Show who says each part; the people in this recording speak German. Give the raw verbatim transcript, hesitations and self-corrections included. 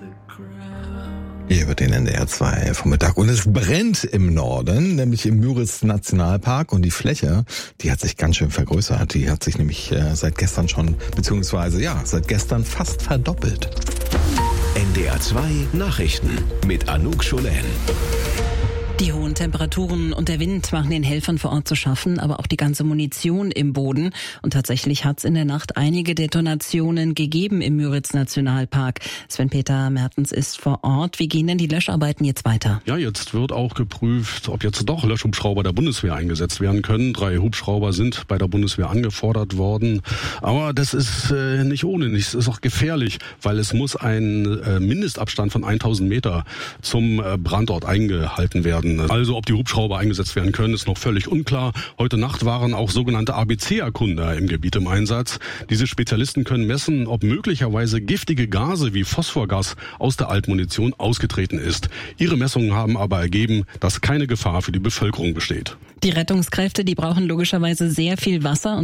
Speaker 1: Hier wird den N D R zwei Vormittag und es brennt im Norden, nämlich im Müritz-Nationalpark, und die Fläche, die hat sich ganz schön vergrößert. Die hat sich nämlich äh, seit gestern schon, beziehungsweise ja, seit gestern fast verdoppelt.
Speaker 2: N D R zwei Nachrichten mit Anouk Scholen.
Speaker 3: Die hohen Temperaturen und der Wind machen den Helfern vor Ort zu schaffen, aber auch die ganze Munition im Boden. Und tatsächlich hat es in der Nacht einige Detonationen gegeben im Müritz-Nationalpark. Sven-Peter Mertens ist vor Ort. Wie gehen denn die Löscharbeiten jetzt weiter?
Speaker 4: Ja, jetzt wird auch geprüft, ob jetzt doch Löschhubschrauber der Bundeswehr eingesetzt werden können. Drei Hubschrauber sind bei der Bundeswehr angefordert worden. Aber das ist äh, nicht ohne nichts. Es ist auch gefährlich, weil es muss ein äh, Mindestabstand von tausend Meter zum äh, Brandort eingehalten werden. Also ob die Hubschrauber eingesetzt werden können, ist noch völlig unklar. Heute Nacht waren auch sogenannte A B C-Erkunder im Gebiet im Einsatz. Diese Spezialisten können messen, ob möglicherweise giftige Gase wie Phosphorgas aus der Altmunition ausgetreten ist. Ihre Messungen haben aber ergeben, dass keine Gefahr für die Bevölkerung besteht.
Speaker 3: Die Rettungskräfte, die brauchen logischerweise sehr viel Wasser.